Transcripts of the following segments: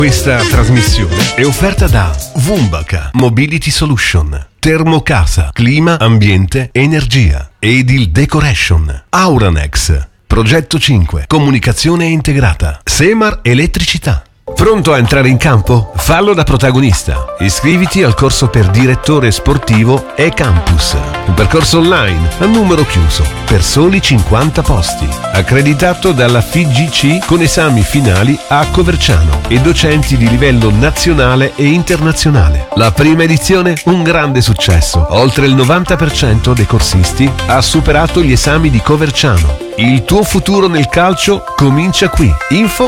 Questa trasmissione è offerta da Vumbaca Mobility Solution, Termocasa, Clima, Ambiente, Energia, Edil Decoration, Auranex, Progetto 5, Comunicazione integrata, Semar Elettricità. Pronto a entrare in campo? Fallo da protagonista. Iscriviti al corso per direttore sportivo e-Campus, un percorso online a numero chiuso per soli 50 posti, accreditato dalla FIGC con esami finali a Coverciano e docenti di livello nazionale e internazionale. La prima edizione un grande successo, oltre il 90% dei corsisti ha superato gli esami di Coverciano. Il tuo futuro nel calcio comincia qui. Info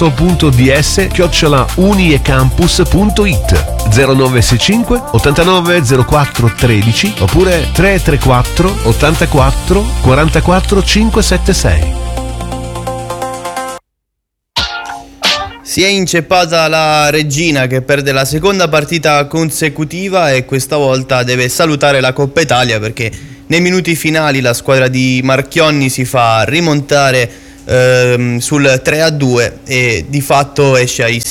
corso.ds@uniecampus.it 0965 89 04 13 oppure 334 84 44 576. Si è inceppata la Reggina, che perde la seconda partita consecutiva e questa volta deve salutare la Coppa Italia, perché nei minuti finali la squadra di Marchionni si fa rimontare sul 3-2 e di fatto esce ai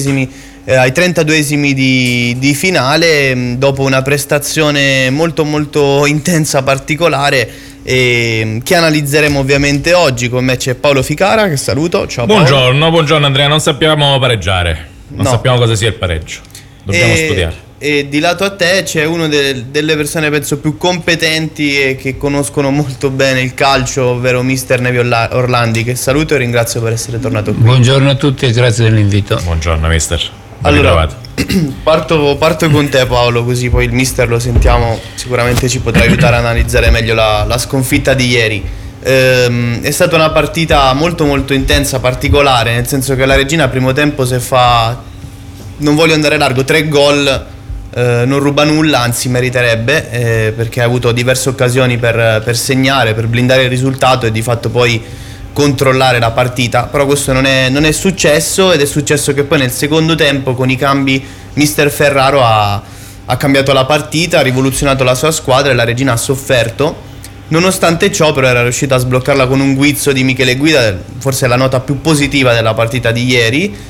32esimi di finale, dopo una prestazione molto molto intensa, particolare, che analizzeremo ovviamente oggi. Con me c'è Paolo Ficara, che saluto. Ciao Paolo. Buongiorno Andrea, non sappiamo pareggiare, non sappiamo cosa sia il pareggio, dobbiamo studiare. E di lato a te c'è una delle persone penso più competenti e che conoscono molto bene il calcio, ovvero mister Nevio Orlandi, che saluto e ringrazio per essere tornato qui. Buongiorno a tutti e grazie dell'invito. Buongiorno mister. Allora, parto con te Paolo, così poi il mister lo sentiamo, sicuramente ci potrà aiutare a analizzare meglio la sconfitta di ieri. È stata una partita molto molto intensa, particolare, nel senso che la Reggina al primo tempo si fa, non voglio andare largo, 3 gol, non ruba nulla, anzi meriterebbe, perché ha avuto diverse occasioni per segnare, per blindare il risultato e di fatto poi controllare la partita, però questo non è successo, ed è successo che poi nel secondo tempo con i cambi mister Ferraro ha cambiato la partita, ha rivoluzionato la sua squadra e la Reggina ha sofferto. Nonostante ciò però era riuscita a sbloccarla con un guizzo di Michele Guida, forse la nota più positiva della partita di ieri,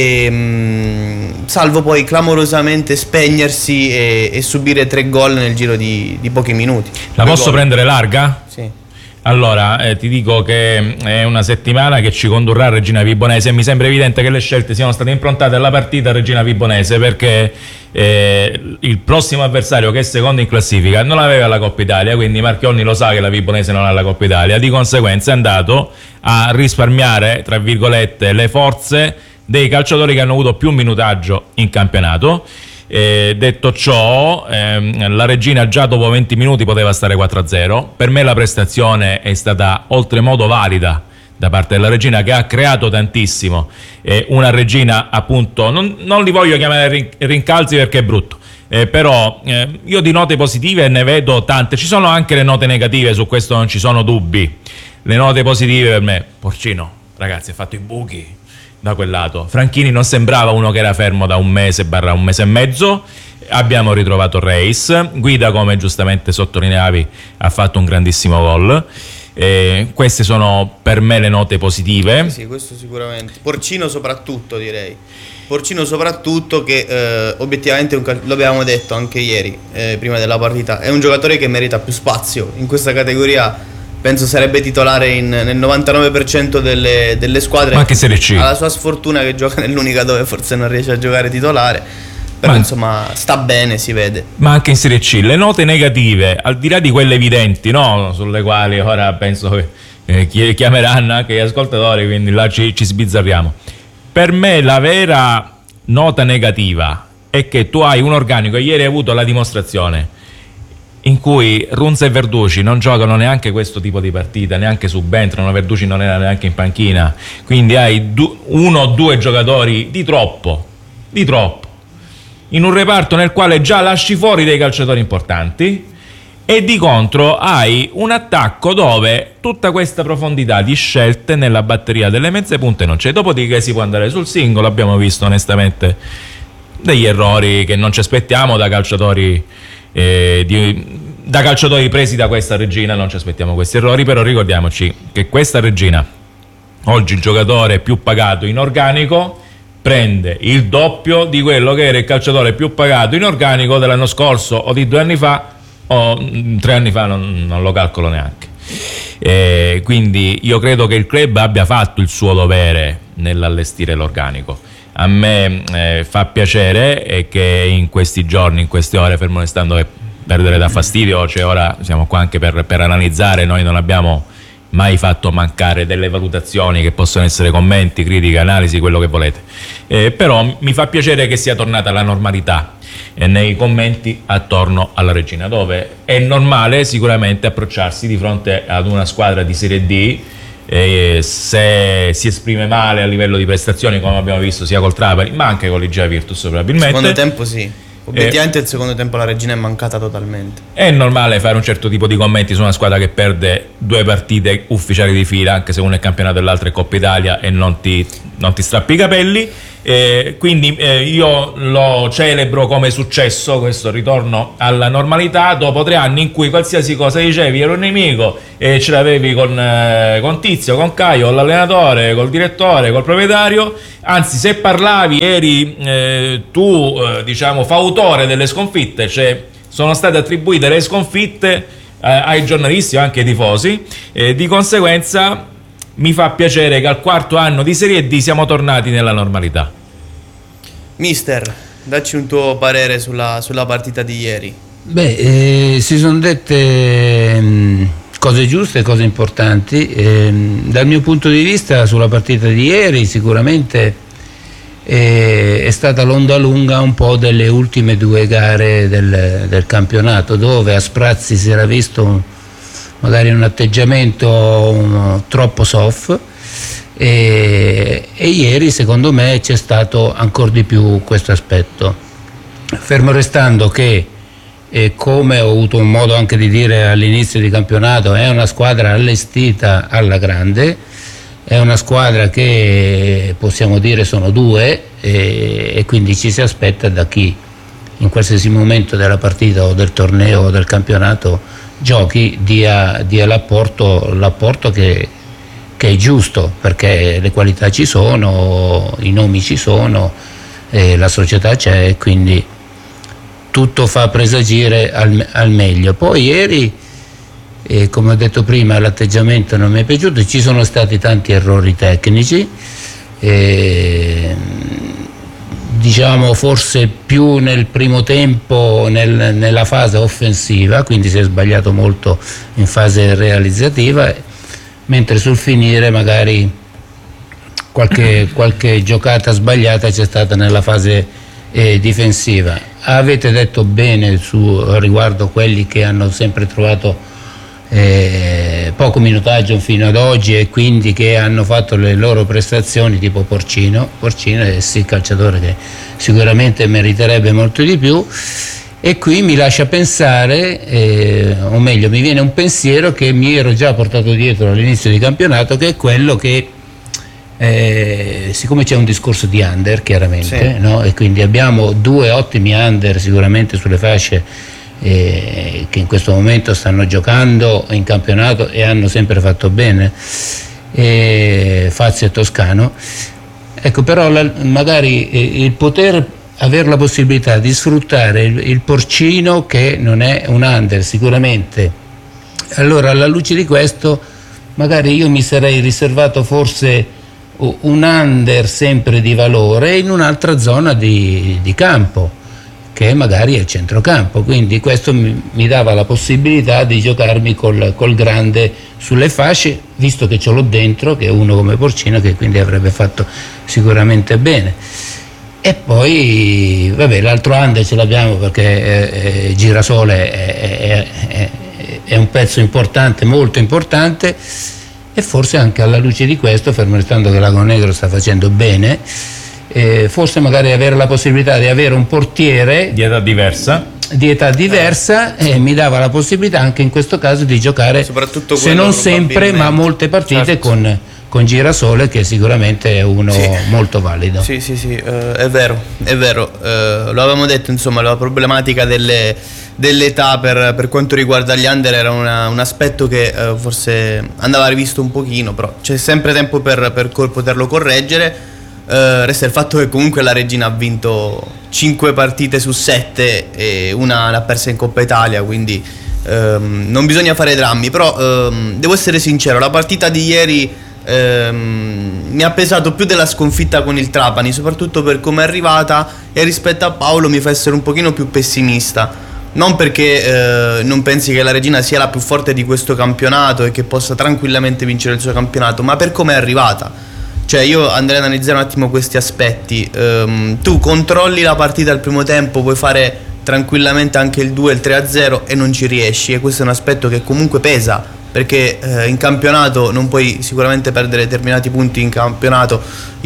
e salvo poi clamorosamente spegnersi e subire 3 gol nel giro di pochi minuti. La posso prendere larga? Sì. Allora, ti dico che è una settimana che ci condurrà a Regina Vibonese e mi sembra evidente che le scelte siano state improntate alla partita Regina Vibonese, perché il prossimo avversario, che è secondo in classifica, non aveva la Coppa Italia, quindi Marchionni lo sa che la Vibonese non ha la Coppa Italia, di conseguenza è andato a risparmiare, tra virgolette, le forze dei calciatori che hanno avuto più minutaggio in campionato. Detto ciò, la Reggina già dopo 20 minuti poteva stare 4-0. Per me la prestazione è stata oltremodo valida da parte della Reggina, che ha creato tantissimo. Una Reggina, appunto, non li voglio chiamare rincalzi perché è brutto, però io di note positive ne vedo tante. Ci sono anche le note negative, su questo non ci sono dubbi. Le note positive per me: Porcino, ragazzi, ha fatto i buchi da quel lato. Franchini non sembrava uno che era fermo da un mese / un mese e mezzo. Abbiamo ritrovato Reis. Guida, come giustamente sottolineavi, ha fatto un grandissimo gol. Queste sono per me le note positive. Sì, questo sicuramente. Porcino soprattutto, direi. Porcino soprattutto, che obiettivamente, lo abbiamo detto anche ieri, prima della partita, è un giocatore che merita più spazio in questa categoria. Penso sarebbe titolare nel 99% delle squadre. Ma anche Serie C. Ha la sua sfortuna che gioca nell'unica dove forse non riesce a giocare titolare, però insomma sta bene, si vede. Ma anche in Serie C le note negative, al di là di quelle evidenti, no, sulle quali ora penso che chiameranno anche gli ascoltatori, quindi là ci sbizzarriamo. Per me la vera nota negativa è che tu hai un organico, e ieri hai avuto la dimostrazione, in cui Runza e Verducci non giocano neanche questo tipo di partita, neanche subentrano. Verducci non era neanche in panchina, quindi hai 1 o 2 giocatori di troppo in un reparto nel quale già lasci fuori dei calciatori importanti, e di contro hai un attacco dove tutta questa profondità di scelte nella batteria delle mezze punte non c'è. Dopodiché si può andare sul singolo. Abbiamo visto onestamente degli errori che non ci aspettiamo da calciatori presi da questa Reggina. Non ci aspettiamo questi errori, però ricordiamoci che questa Reggina oggi, il giocatore più pagato in organico prende il doppio di quello che era il calciatore più pagato in organico dell'anno scorso o di 2 anni fa o 3 anni fa, non lo calcolo neanche. Quindi io credo che il club abbia fatto il suo dovere nell'allestire l'organico. A me fa piacere che in questi giorni, in queste ore, fermo restando che perdere dà fastidio, cioè ora siamo qua anche per analizzare, noi non abbiamo mai fatto mancare delle valutazioni che possono essere commenti, critiche, analisi, quello che volete, però mi fa piacere che sia tornata la normalità nei commenti attorno alla Regina, dove è normale sicuramente approcciarsi di fronte ad una squadra di Serie D, se si esprime male a livello di prestazioni, come abbiamo visto sia col Trapani ma anche con l'Igea Virtus probabilmente. Secondo tempo sì. Obiettivamente il secondo tempo la Regina è mancata totalmente. È normale fare un certo tipo di commenti su una squadra che perde 2 partite ufficiali di fila, anche se uno è campionato e l'altro è Coppa Italia, e non ti strappi i capelli. Quindi io lo celebro come successo questo ritorno alla normalità dopo 3 anni in cui qualsiasi cosa dicevi era un nemico e ce l'avevi con Tizio, con Caio, con l'allenatore, col direttore, col proprietario. Anzi, se parlavi eri diciamo fautore delle sconfitte, cioè sono state attribuite le sconfitte ai giornalisti o anche ai tifosi, di conseguenza mi fa piacere che al 4º anno di Serie D siamo tornati nella normalità. Mister, dacci un tuo parere sulla partita di ieri. Si sono dette cose giuste, cose importanti. Dal mio punto di vista sulla partita di ieri sicuramente è stata l'onda lunga un po' delle ultime 2 gare del campionato, dove a sprazzi si era visto magari un atteggiamento troppo soft, e ieri secondo me c'è stato ancora di più questo aspetto, fermo restando che come ho avuto un modo anche di dire all'inizio di campionato, è una squadra allestita alla grande, è una squadra che possiamo dire sono 2, e quindi ci si aspetta da chi in qualsiasi momento della partita o del torneo o del campionato giochi dia l'apporto che è giusto, perché le qualità ci sono, i nomi ci sono, la società c'è, quindi tutto fa presagire al meglio. Poi ieri, come ho detto prima, l'atteggiamento non mi è piaciuto, ci sono stati tanti errori tecnici, diciamo forse più nel primo tempo nella fase offensiva, quindi si è sbagliato molto in fase realizzativa, mentre sul finire magari qualche giocata sbagliata c'è stata nella fase difensiva. Avete detto bene riguardo quelli che hanno sempre trovato poco minutaggio fino ad oggi e quindi che hanno fatto le loro prestazioni, tipo Porcino è sì calciatore che sicuramente meriterebbe molto di più, e qui mi lascia pensare, o meglio mi viene un pensiero che mi ero già portato dietro all'inizio di campionato, che è quello che siccome c'è un discorso di under chiaramente, sì, no? E quindi abbiamo 2 ottimi under sicuramente sulle fasce che in questo momento stanno giocando in campionato e hanno sempre fatto bene, Fazio e Toscano. Ecco, però magari il poter avere la possibilità di sfruttare il Porcino, che non è un under sicuramente, allora alla luce di questo magari io mi sarei riservato forse un under sempre di valore in un'altra zona di campo, che magari è il centrocampo, quindi questo mi dava la possibilità di giocarmi col grande sulle fasce, visto che ce l'ho dentro, che è uno come Porcino, che quindi avrebbe fatto sicuramente bene. E poi vabbè, l'altro under ce l'abbiamo perché Girasole è un pezzo importante, molto importante, e forse anche alla luce di questo, fermo restando che Lago Negro sta facendo bene, forse magari avere la possibilità di avere un portiere di età diversa mi dava la possibilità anche in questo caso di giocare, soprattutto se non sempre ma molte partite, certo, con Girasole, che sicuramente è uno molto valido. Sì, è vero, lo avevamo detto, insomma, la problematica dell'età per quanto riguarda gli under era un aspetto che forse andava rivisto un pochino, però c'è sempre tempo per poterlo correggere. Resta il fatto che comunque la Reggina ha vinto 5 partite su 7 e una l'ha persa in Coppa Italia, quindi non bisogna fare drammi. Però devo essere sincero, la partita di ieri mi ha pesato più della sconfitta con il Trapani, soprattutto per come è arrivata, e rispetto a Paolo mi fa essere un pochino più pessimista. Non perché non pensi che la Reggina sia la più forte di questo campionato e che possa tranquillamente vincere il suo campionato, ma per come è arrivata. Cioè io andrei ad analizzare un attimo questi aspetti. Tu controlli la partita al primo tempo, puoi fare tranquillamente anche il 2, il 3-0 e non ci riesci, e questo è un aspetto che comunque pesa, perché in campionato non puoi sicuramente perdere determinati punti in campionato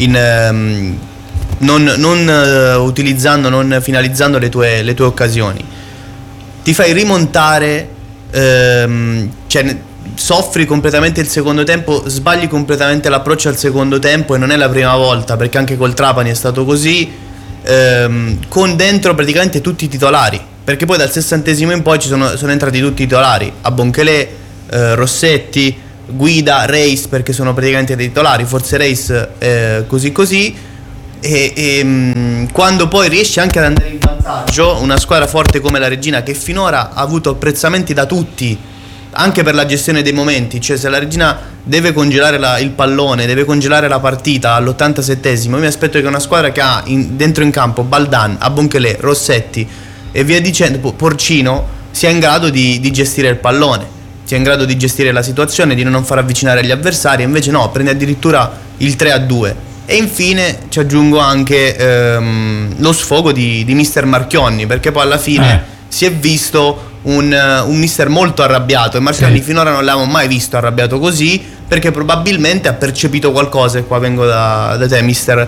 non utilizzando, non finalizzando le tue occasioni. Ti fai rimontare, cioè soffri completamente il secondo tempo, sbagli completamente l'approccio al secondo tempo, e non è la prima volta, perché anche col Trapani è stato così, con dentro praticamente tutti i titolari, perché poi dal 60° in poi sono entrati tutti i titolari, a Bonchelè, Rossetti, Guida, Reis, perché sono praticamente dei titolari, forse Reis così, e quando poi riesci anche ad andare in vantaggio, una squadra forte come la Reggina, che finora ha avuto apprezzamenti da tutti anche per la gestione dei momenti, cioè se la Reggina deve congelare il pallone, deve congelare la partita all'87°, io mi aspetto che una squadra che ha dentro in campo Baldan, Abonchelè, Rossetti e via dicendo, Porcino, sia in grado di gestire il pallone, sia in grado di gestire la situazione, di non far avvicinare gli avversari. Invece no, prende addirittura il 3-2. E infine ci aggiungo anche lo sfogo di mister Marchionni, perché poi alla fine si è visto un mister molto arrabbiato, e Marchionni finora non l'avevamo mai visto arrabbiato così, perché probabilmente ha percepito qualcosa, e qua vengo da te mister,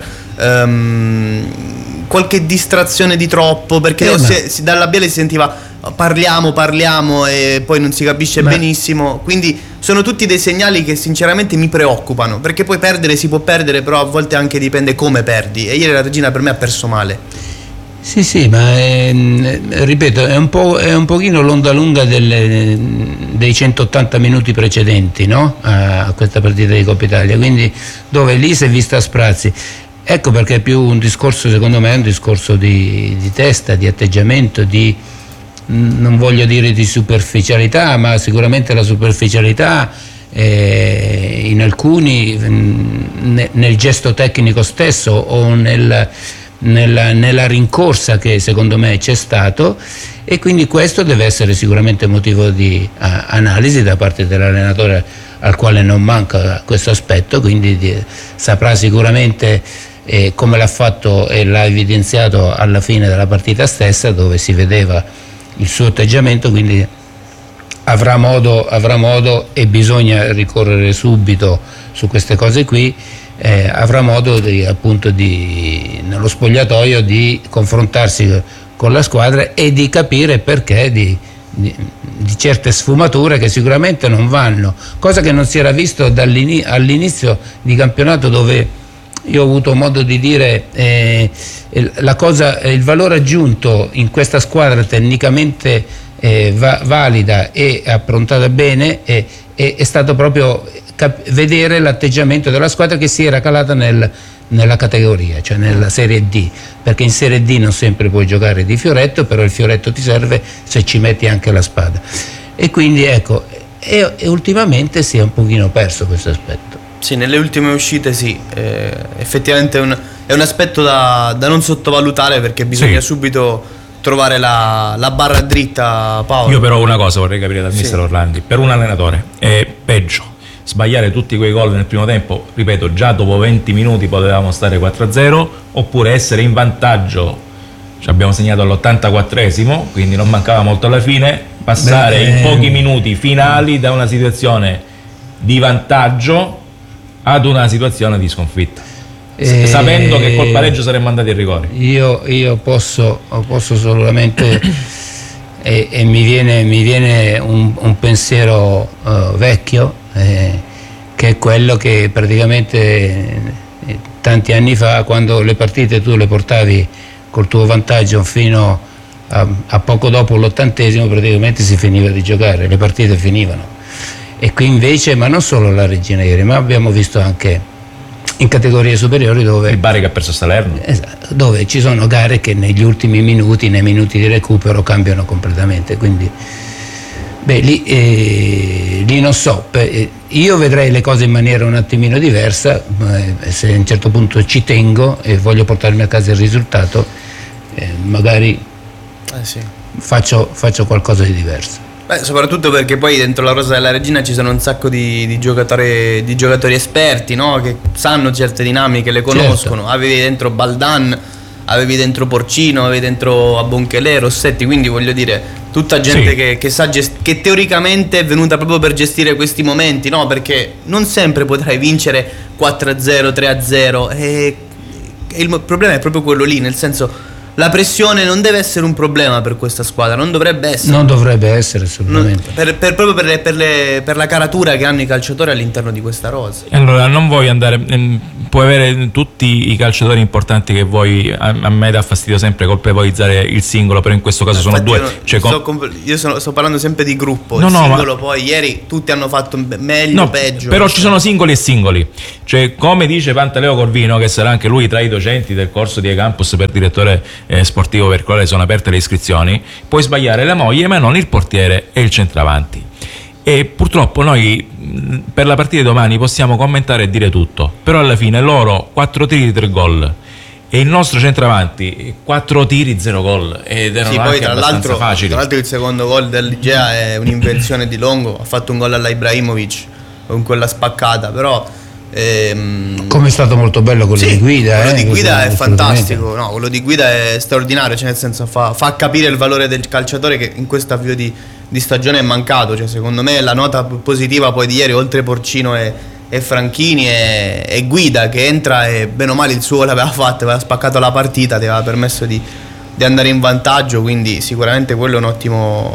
qualche distrazione di troppo, perché dal labiale si sentiva parliamo e poi non si capisce benissimo, quindi sono tutti dei segnali che sinceramente mi preoccupano, perché poi perdere si può perdere, però a volte anche dipende come perdi, e ieri la Reggina per me ha perso male. Sì, ma ripeto, è un pochino l'onda lunga dei 180 minuti precedenti, no? A questa partita di Coppa Italia, quindi dove lì si è vista a sprazzi. Ecco perché è più un discorso, secondo me, è un discorso di testa, di atteggiamento, non voglio dire di superficialità, ma sicuramente la superficialità in alcuni, nel gesto tecnico stesso o nella rincorsa che secondo me c'è stato, e quindi questo deve essere sicuramente motivo di analisi da parte dell'allenatore, al quale non manca questo aspetto, quindi saprà sicuramente come l'ha fatto e l'ha evidenziato alla fine della partita stessa, dove si vedeva il suo atteggiamento, quindi avrà modo, e bisogna ricorrere subito su queste cose qui, avrà modo nello spogliatoio di confrontarsi con la squadra e di capire perché di certe sfumature che sicuramente non vanno, cosa che non si era visto all'inizio di campionato, dove io ho avuto modo di dire il valore aggiunto in questa squadra tecnicamente valida e approntata bene è stato proprio vedere l'atteggiamento della squadra che si era calata nella categoria, cioè nella Serie D, perché in Serie D non sempre puoi giocare di fioretto, però il fioretto ti serve se ci metti anche la spada, e quindi ecco, e ultimamente si è un pochino perso questo aspetto. Sì, nelle ultime uscite sì, effettivamente è un aspetto da non sottovalutare, perché bisogna subito trovare la barra dritta, Paolo. Io però una cosa vorrei capire dal mister Orlandi: per un allenatore è peggio sbagliare tutti quei gol nel primo tempo, ripeto, già dopo 20 minuti potevamo stare 4-0, oppure essere in vantaggio, ci abbiamo segnato all'84°, quindi non mancava molto alla fine, passare in pochi minuti finali da una situazione di vantaggio ad una situazione di sconfitta, sapendo che col pareggio saremmo andati ai rigori. Io posso solamente e mi viene un pensiero vecchio, che è quello che praticamente tanti anni fa, quando le partite tu le portavi col tuo vantaggio fino a poco dopo l'80°, praticamente si finiva di giocare, le partite finivano. E qui invece, ma non solo la Reggina ieri, ma abbiamo visto anche in categorie superiori dove il Bari che ha perso a Salerno, esatto, dove ci sono gare che negli ultimi minuti, nei minuti di recupero, cambiano completamente. Quindi lì non so, io vedrei le cose in maniera un attimino diversa, se a un certo punto ci tengo e voglio portarmi a casa il risultato, magari sì. faccio qualcosa di diverso. Soprattutto perché poi dentro la rosa della Regina ci sono un sacco di giocatori esperti, no? Che sanno certe dinamiche, le conoscono. Certo. Avevi dentro Baldan, avevi dentro Porcino, avevi dentro Abonchele, Rossetti, quindi voglio dire, tutta gente sì. che sa che teoricamente è venuta proprio per gestire questi momenti, no? Perché non sempre potrai vincere 4-0, 3-0 e il problema è proprio quello lì, nel senso, la pressione non deve essere un problema per questa squadra, non dovrebbe essere. Non dovrebbe essere assolutamente. Proprio per la caratura che hanno i calciatori all'interno di questa rosa. Allora, non vuoi andare, puoi avere tutti i calciatori importanti che vuoi, a me dà fastidio sempre colpevolizzare il singolo, però in questo caso sono due. Io sto parlando sempre di gruppo, no, il singolo poi ieri tutti hanno fatto meglio, peggio. Però ci sono singoli e singoli, cioè come dice Pantaleo Corvino, che sarà anche lui tra i docenti del corso di E-Campus per direttore sportivo per il quale sono aperte le iscrizioni, puoi sbagliare la moglie ma non il portiere e il centravanti. E purtroppo noi per la partita di domani possiamo commentare e dire tutto, però alla fine loro 4 tiri 3 gol e il nostro centravanti 4 tiri 0 gol ed erano sì, anche poi abbastanza facili. Tra l'altro il secondo gol dell'Igea è un'invenzione di Longo, ha fatto un gol alla Ibrahimovic con quella spaccata, però come è stato molto bello quello di Guida. Quello di Guida è fantastico, no, quello di Guida è straordinario, cioè nel senso fa capire il valore del calciatore che in questo avvio di stagione è mancato, cioè secondo me la nota positiva poi di ieri, oltre Porcino e Franchini, è Guida che entra e bene o male il suo l'aveva fatto, aveva spaccato la partita, ti aveva permesso di andare in vantaggio, quindi sicuramente quello è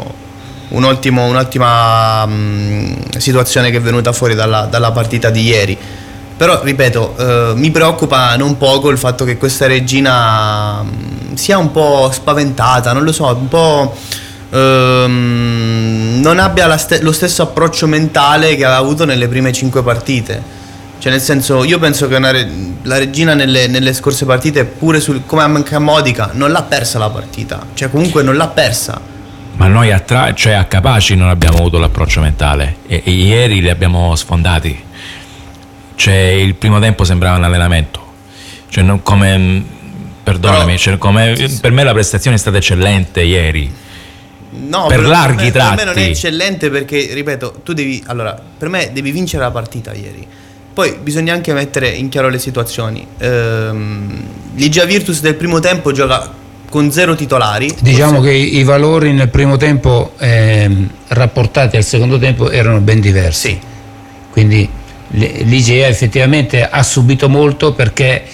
un'ottima situazione che è venuta fuori dalla partita di ieri. Però ripeto, mi preoccupa non poco il fatto che questa Regina sia un po' spaventata, non lo so, un po' non abbia lo stesso approccio mentale che aveva avuto nelle prime 5 partite. Cioè nel senso, io penso che la Regina nelle scorse partite, pure come anche a Modica, non l'ha persa la partita, cioè comunque non l'ha persa. Ma noi a Capaci non abbiamo avuto l'approccio mentale e ieri li abbiamo sfondati. Cioè il primo tempo sembrava un allenamento, cioè non come, perdonami, cioè per me la prestazione è stata eccellente ieri. No, per larghi tratti. Per me non è eccellente perché, ripeto, per me devi vincere la partita ieri. Poi bisogna anche mettere in chiaro le situazioni. L'Igea Virtus del primo tempo gioca con 0 titolari. Diciamo che i valori nel primo tempo rapportati al secondo tempo erano ben diversi. Sì. Quindi l'Igea effettivamente ha subito molto perché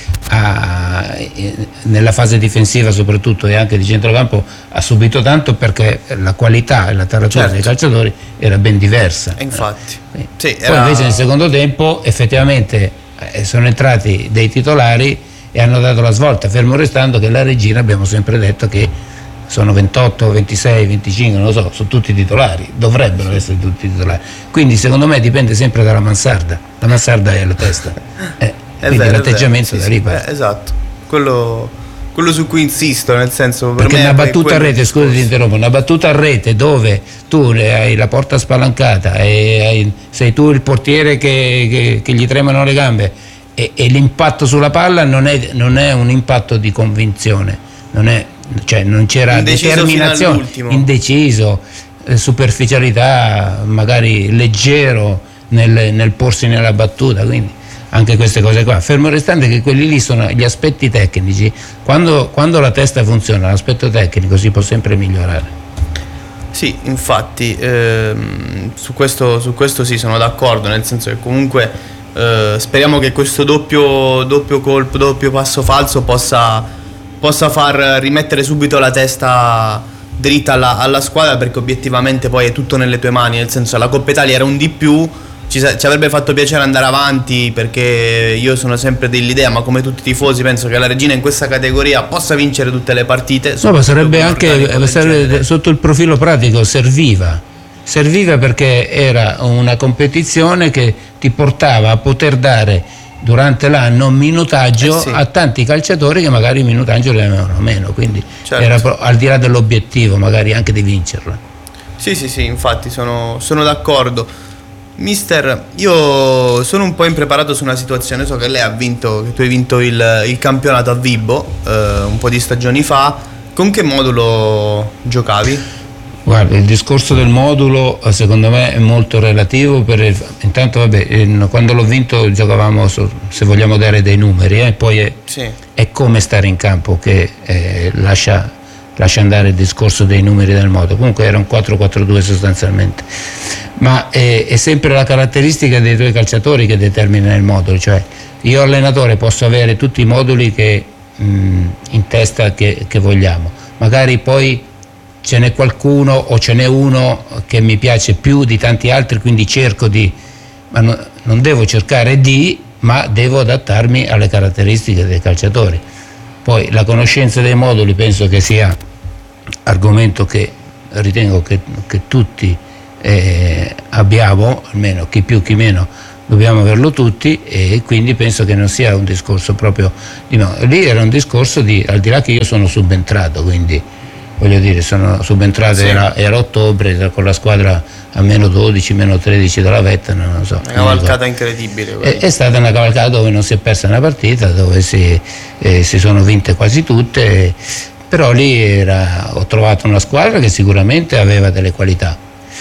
nella fase difensiva soprattutto e anche di centrocampo ha subito tanto perché la qualità e la taratura dei calciatori era ben diversa. Infatti. Poi invece nel secondo tempo effettivamente sono entrati dei titolari e hanno dato la svolta, fermo restando che la Regina abbiamo sempre detto che sono 28, 26, 25, non lo so, sono tutti titolari, dovrebbero essere tutti titolari. Quindi secondo me dipende sempre dalla mansarda, la mansarda è la testa, quindi l'atteggiamento da lì parte. Esatto, quello su cui insisto, nel senso, per perché me una battuta a rete, scusa ti interrompo, una battuta a rete dove tu hai la porta spalancata e sei tu il portiere che gli tremano le gambe e l'impatto sulla palla non è un impatto di convinzione, cioè non c'era indeciso determinazione, indeciso, superficialità, magari leggero nel porsi nella battuta, quindi anche queste cose qua, fermo restando che quelli lì sono gli aspetti tecnici. Quando la testa funziona, l'aspetto tecnico si può sempre migliorare. Sì, infatti su questo sì, sono d'accordo, nel senso che comunque speriamo che questo doppio colpo, doppio passo falso possa far rimettere subito la testa dritta alla squadra, perché obiettivamente poi è tutto nelle tue mani, nel senso la Coppa Italia era un di più, ci avrebbe fatto piacere andare avanti, perché io sono sempre dell'idea, ma come tutti i tifosi penso che la Regina in questa categoria possa vincere tutte le partite. No, ma sarebbe anche sotto il profilo pratico serviva perché era una competizione che ti portava a poter dare durante l'anno minutaggio Sì. a tanti calciatori che magari il minutaggio ne avevano meno, quindi Certo. era al di là dell'obiettivo magari anche di vincerla. Sì, infatti sono d'accordo. Mister, io sono un po' impreparato su una situazione, so che lei ha vinto, che tu hai vinto il campionato a Vibo un po' di stagioni fa. Con che modulo giocavi? Guarda, il discorso del modulo secondo me è molto relativo, intanto quando l'ho vinto giocavamo se vogliamo dare dei numeri, poi Sì. è come stare in campo che lascia andare il discorso dei numeri del modulo. Comunque era un 4-4-2 sostanzialmente, ma è sempre la caratteristica dei tuoi calciatori che determina il modulo, cioè io allenatore posso avere tutti i moduli che in testa che vogliamo, magari poi ce n'è qualcuno o ce n'è uno che mi piace più di tanti altri, quindi ma non devo cercare ma devo adattarmi alle caratteristiche dei calciatori. Poi la conoscenza dei moduli penso che sia argomento che ritengo che tutti abbiamo, almeno chi più chi meno dobbiamo averlo tutti, e quindi penso che non sia un discorso proprio lì era un discorso al di là che io sono subentrato, quindi voglio dire sono subentrato, Sì. era ottobre con la squadra a -12, -13 dalla vetta, non so. Una cavalcata incredibile. È stata una cavalcata dove non si è persa una partita, dove si sono vinte quasi tutte, però lì ho trovato una squadra che sicuramente aveva delle qualità.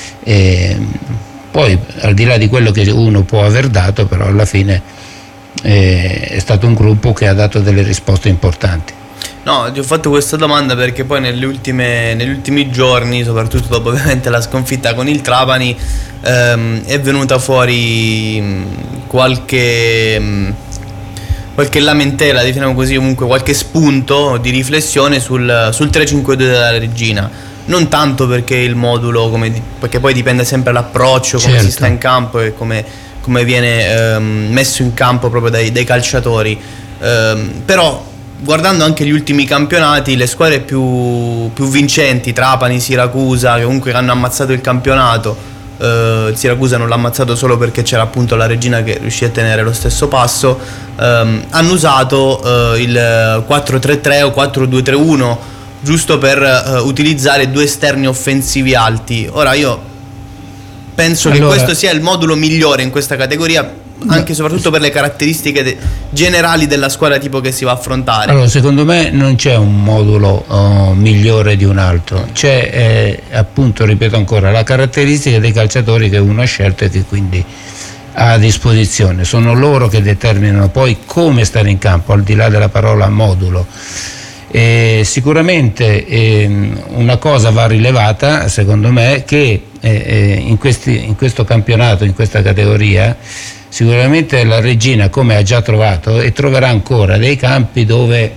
Poi al di là di quello che uno può aver dato, però alla fine è stato un gruppo che ha dato delle risposte importanti. No, ti ho fatto questa domanda perché poi negli ultimi giorni, soprattutto dopo ovviamente la sconfitta con il Trapani, è venuta fuori qualche lamentela, diciamo così, comunque qualche spunto di riflessione sul 3-5-2 della Regina. Non tanto perché il modulo, perché poi dipende sempre l'approccio, come si sta in campo e come viene messo in campo proprio dai calciatori. Però guardando anche gli ultimi campionati, le squadre più vincenti, Trapani, Siracusa, che comunque hanno ammazzato il campionato, Siracusa non l'ha ammazzato solo perché c'era appunto la Regina che riuscì a tenere lo stesso passo, hanno usato il 4-3-3 o 4-2-3-1 giusto per utilizzare due esterni offensivi alti. Ora io penso che questo sia il modulo migliore in questa categoria, anche e soprattutto per le caratteristiche generali della squadra tipo che si va a affrontare. Allora, secondo me non c'è un modulo migliore di un altro, c'è appunto, ripeto ancora, la caratteristica dei calciatori che uno ha scelto e che quindi ha a disposizione. Sono loro che determinano poi come stare in campo, al di là della parola modulo. Sicuramente una cosa va rilevata, secondo me, che in questo campionato, in questa categoria, sicuramente la Regina, come ha già trovato e troverà ancora, dei campi dove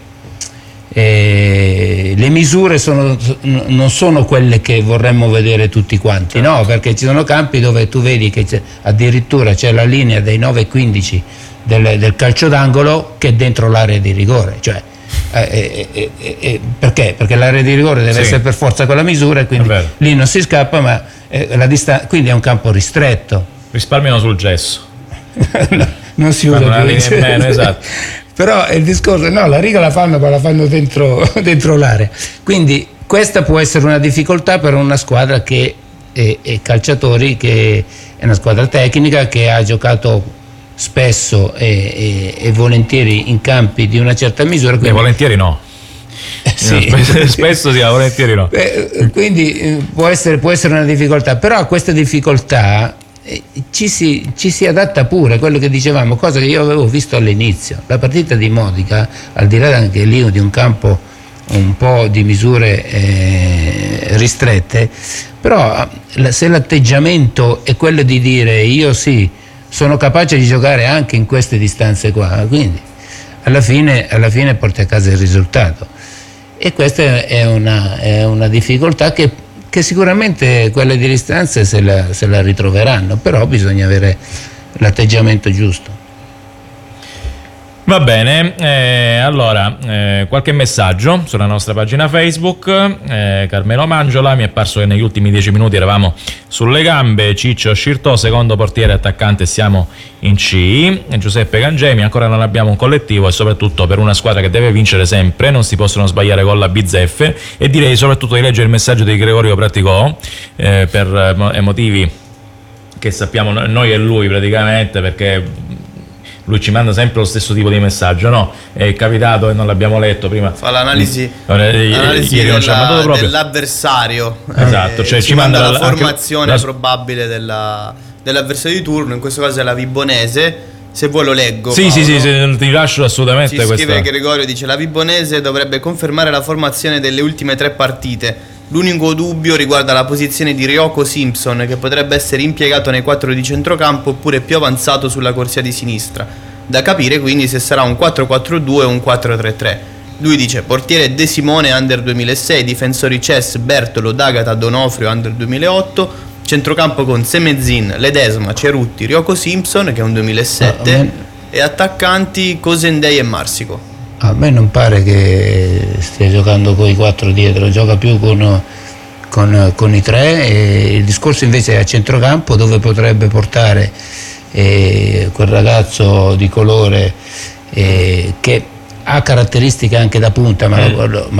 le misure non sono quelle che vorremmo vedere tutti quanti, no? Perché ci sono campi dove tu vedi che addirittura c'è la linea dei 9-15 del calcio d'angolo che è dentro l'area di rigore, cioè perché? Perché l'area di rigore deve essere per forza quella misura, e quindi lì non si scappa, ma quindi è un campo ristretto. Risparmiano sul gesso. No, non si usa più. Esatto. Però il discorso, no, la riga la fanno, ma la fanno dentro l'area. Quindi questa può essere una difficoltà per una squadra che è calciatori, che è una squadra tecnica, che ha giocato spesso e volentieri in campi di una certa misura. Volentieri no. Sì. Spesso sì, volentieri no. Quindi può essere una difficoltà, però a questa difficoltà ci si adatta pure, quello che dicevamo, cosa che io avevo visto all'inizio. La partita di Modica, al di là anche lì di un campo un po' di misure ristrette, però se l'atteggiamento è quello di dire io sì, sono capace di giocare anche in queste distanze qua, quindi alla fine porti a casa il risultato. E questa è una difficoltà che sicuramente quelle di distanze se la ritroveranno, però bisogna avere l'atteggiamento giusto. Va bene, allora qualche messaggio sulla nostra pagina Facebook. Carmelo Mangiola: mi è parso che negli ultimi 10 minuti eravamo sulle gambe. Ciccio Scirtò: secondo portiere attaccante, siamo in C. Giuseppe Gangemi: ancora non abbiamo un collettivo e soprattutto per una squadra che deve vincere sempre non si possono sbagliare gol a bizzeffe. E direi soprattutto di leggere il messaggio di Gregorio Praticò, per motivi che sappiamo noi e lui praticamente, perché lui ci manda sempre lo stesso tipo di messaggio, no? È capitato e non l'abbiamo letto prima. Fa l'analisi dell'avversario. Esatto, cioè ci manda la formazione probabile dell'avversario di turno, in questo caso è la Vibonese. Se vuoi lo leggo. Sì, ti lascio assolutamente questa. Scrive Gregorio, dice: la Vibonese dovrebbe confermare la formazione delle ultime 3 partite. L'unico dubbio riguarda la posizione di Ryoko Simpson, che potrebbe essere impiegato nei 4 di centrocampo oppure più avanzato sulla corsia di sinistra. Da capire quindi se sarà un 4-4-2 o un 4-3-3. Lui dice: portiere De Simone under 2006, difensori Cess, Bertolo, D'Agata, Donofrio under 2008, centrocampo con Semezzin, Ledesma, Cerutti, Ryoko Simpson che è un 2007 e attaccanti Cosendei e Marsico. A me non pare che stia giocando con i 4 dietro, gioca più con i 3, e il discorso invece è a centrocampo, dove potrebbe portare quel ragazzo di colore che ha caratteristiche anche da punta, ma